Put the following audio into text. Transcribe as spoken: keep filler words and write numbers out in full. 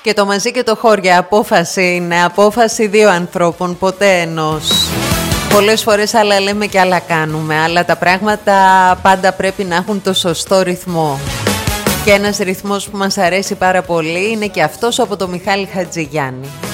Και το μαζί και το χώρια απόφαση είναι απόφαση δύο ανθρώπων, ποτέ ενός. Πολλές φορές άλλα λέμε και άλλα κάνουμε, αλλά τα πράγματα πάντα πρέπει να έχουν το σωστό ρυθμό. Και ένας ρυθμός που μας αρέσει πάρα πολύ είναι και αυτός από το Μιχάλη Χατζηγιάννη.